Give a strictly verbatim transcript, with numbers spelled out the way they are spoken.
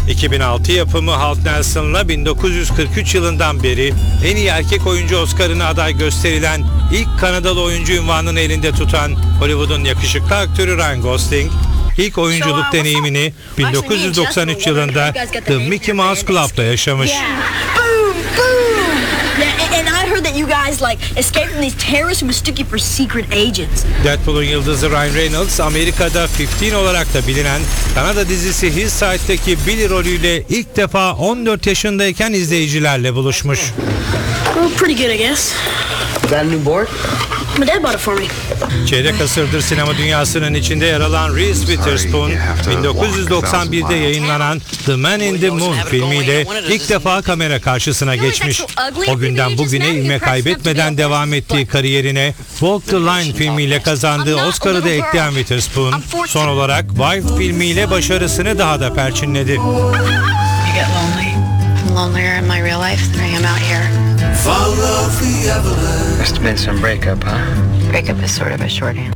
iki bin altı yapımı Holt Nelson'la bin dokuz yüz kırk üç yılından beri en iyi erkek oyuncu Oscar'ına aday gösterilen ilk Kanadalı oyuncu unvanını elinde tutan Hollywood'un yakışıklı aktörü Ryan Gosling, ilk oyunculuk deneyimini bin dokuz yüz doksan üç yılında The Mickey Mouse Club'da yaşamış. Boom, boom. And I heard that you guys like escaped from these terrorists who mistook you for secret agents. Deadpool'un yıldızı Ryan Reynolds, Amerika'da on beş olarak da bilinen Kanada dizisi Hillside'daki Billy rolüyle ilk defa on dört yaşındayken izleyicilerle buluşmuş. Well, pretty good, I guess. Is that a new board? My dad bought it for me. Çeyrek asırdır sinema dünyasının içinde yer alan Reese Witherspoon, bin dokuz yüz doksan birde yayınlanan The Man in the Moon filmiyle ilk defa kamera karşısına geçmiş. O günden bugüne ilme kaybetmeden devam ettiği kariyerine Walk the Line filmiyle kazandığı Oscar'ı da ekleyen Witherspoon, son olarak Wife filmiyle başarısını daha da perçinledi. You get lonely. I'm lonelier in my real life than I am out here. Must have been some breakup, huh? Breakup is sort of a shorthand.